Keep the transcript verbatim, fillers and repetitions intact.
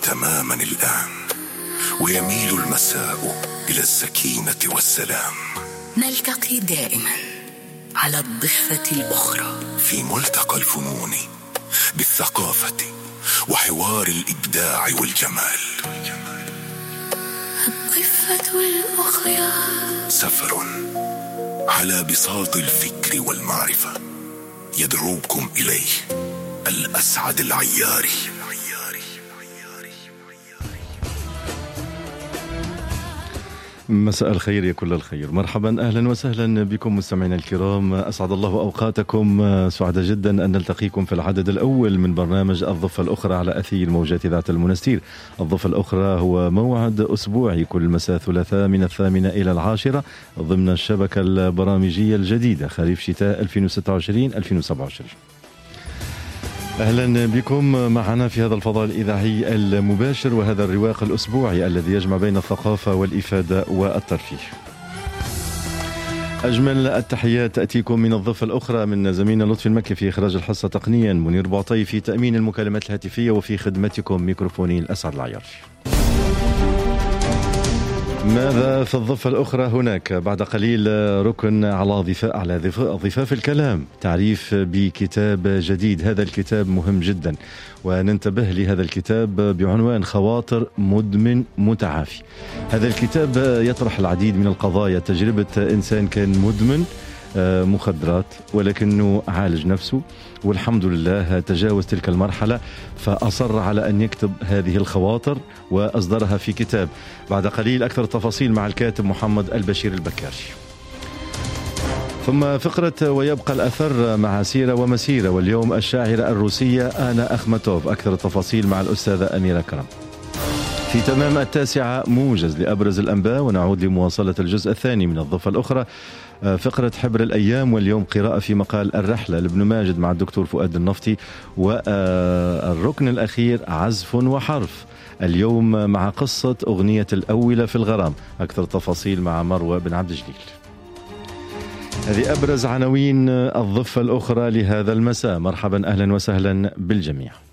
تماما الآن، ويميل المساء إلى السكينة والسلام. نلتقي دائما على الضفة الأخرى في ملتقى الفنون بالثقافة وحوار الإبداع والجمال. الضفة الأخرى سفر على بساط الفكر والمعرفة يدعوكم إليه الأسعد العياري. مساء الخير يا كل الخير، مرحبا أهلا وسهلا بكم مستمعينا الكرام، أسعد الله أوقاتكم. سعد جدا أن نلتقيكم في العدد الأول من برنامج الضفة الأخرى على أثير موجات ذات المنستير. الضفة الأخرى هو موعد أسبوعي كل مساء ثلاثاء من الثامنة إلى العاشرة ضمن الشبكة البرامجية الجديدة خريف شتاء ألفين وستة وعشرين ألفين وسبعة وعشرين. أهلا بكم معنا في هذا الفضاء الإذاعي المباشر وهذا الرواق الأسبوعي الذي يجمع بين الثقافة والإفادة والترفيه. أجمل التحيات تأتيكم من الضفة الأخرى من زميلنا لطفي المكي في إخراج الحصة تقنيا، منير بعطي في تأمين المكالمات الهاتفية، وفي خدمتكم ميكروفوني الأسعد العياري. ماذا في الضفة الأخرى؟ هناك بعد قليل ركن على ضفاف على ضفاف الكلام، تعريف بكتاب جديد. هذا الكتاب مهم جدا وننتبه لهذا الكتاب بعنوان خواطر مدمن متعافي. هذا الكتاب يطرح العديد من القضايا، تجربة إنسان كان مدمن مخدرات ولكنه عالج نفسه والحمد لله تجاوز تلك المرحلة، فأصر على أن يكتب هذه الخواطر وأصدرها في كتاب. بعد قليل أكثر التفاصيل مع الكاتب محمد البشير البكاري. ثم فقرة ويبقى الأثر مع سيرة ومسيرة، واليوم الشاعرة الروسية آنا أخماتوف. أكثر التفاصيل مع الأستاذة أميرة كرم. في تمام التاسعة موجز لأبرز الأنباء، ونعود لمواصلة الجزء الثاني من الضفة الأخرى، فقرة حبر الأيام، واليوم قراءة في مقال الرحلة لابن ماجد مع الدكتور فؤاد النفطي، والركن الأخير عزف وحرف، اليوم مع قصة أغنية الأولى في الغرام. أكثر تفاصيل مع مروة بن عبد الجليل. هذه أبرز عناوين الضفة الأخرى لهذا المساء. مرحبا أهلا وسهلا بالجميع.